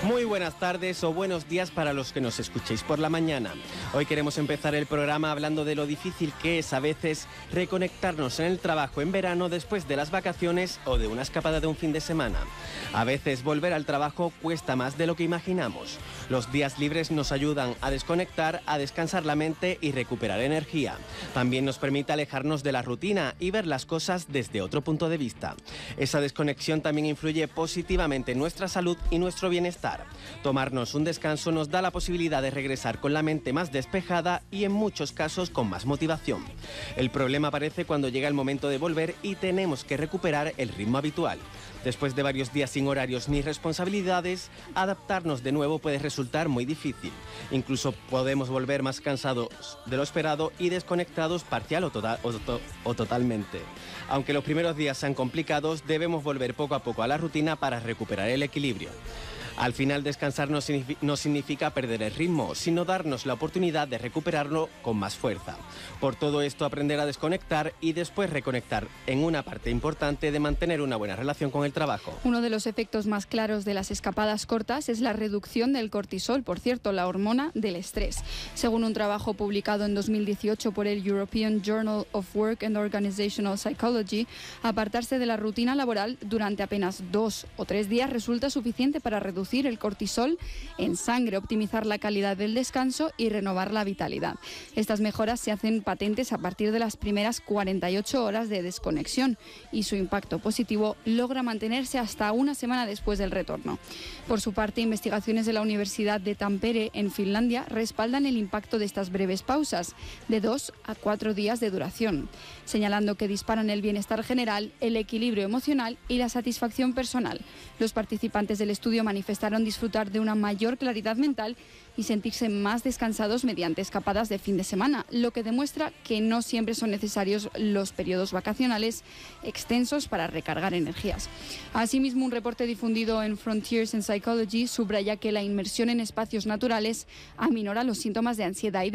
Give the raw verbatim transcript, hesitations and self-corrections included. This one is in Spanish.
Muy buenas tardes o buenos días para los que nos escuchéis por la mañana. Hoy queremos empezar el programa hablando de lo difícil que es a veces reconectarnos en el trabajo en verano después de las vacaciones o de una escapada de un fin de semana. A veces volver al trabajo cuesta más de lo que imaginamos. Los días libres nos ayudan a desconectar, a descansar la mente y recuperar energía. También nos permite alejarnos de la rutina y ver las cosas desde otro punto de vista. Esa desconexión también influye positivamente en nuestra salud y nuestro bienestar. Tomarnos un descanso nos da la posibilidad de regresar con la mente más despejada y en muchos casos con más motivación. El problema aparece cuando llega el momento de volver y tenemos que recuperar el ritmo habitual. Después de varios días sin horarios ni responsabilidades, adaptarnos de nuevo puede resultar muy difícil. Incluso podemos volver más cansados de lo esperado y desconectados parcial o, total, o, to, o totalmente. Aunque los primeros días sean complicados, debemos volver poco a poco a la rutina para recuperar el equilibrio. Al final, descansar no significa, no significa perder el ritmo, sino darnos la oportunidad de recuperarlo con más fuerza. Por todo esto, aprender a desconectar y después reconectar en una parte importante de mantener una buena relación con el trabajo. Uno de los efectos más claros de las escapadas cortas es la reducción del cortisol, por cierto, la hormona del estrés. Según un trabajo publicado en dos mil dieciocho por el European Journal of Work and Organizational Psychology, apartarse de la rutina laboral durante apenas dos o tres días resulta suficiente para reducir el cortisol en sangre, optimizar la calidad del descanso y renovar la vitalidad. Estas mejoras se hacen patentes a partir de las primeras cuarenta y ocho horas de desconexión y su impacto positivo logra mantenerse hasta una semana después del retorno. Por su parte, investigaciones de la Universidad de Tampere en Finlandia respaldan el impacto de estas breves pausas, de dos a cuatro días de duración, señalando que disparan el bienestar general, el equilibrio emocional y la satisfacción personal. Los participantes del estudio manifestaron disfrutar de una mayor claridad mental y sentirse más descansados mediante escapadas de fin de semana, lo que demuestra que no siempre son necesarios los periodos vacacionales extensos para recargar energías. Asimismo, un reporte difundido en Frontiers in Psychology subraya que la inmersión en espacios naturales aminora los síntomas de ansiedad y